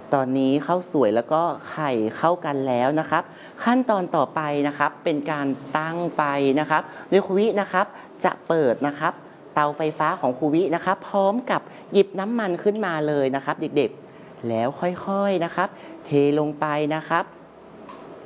ตอนนี้ข้าวสวยแล้วก็ไข่เข้ากันแล้วนะครับขั้นตอนต่อไปนะครับเป็นการตั้งไฟนะครับโดยครูวินะครับจะเปิดนะครับเตาไฟฟ้าของครูวินะครับพร้อมกับหยิบน้ำมันขึ้นมาเลยนะครับเด็กๆแล้วค่อยๆนะครับเทลงไปนะครับ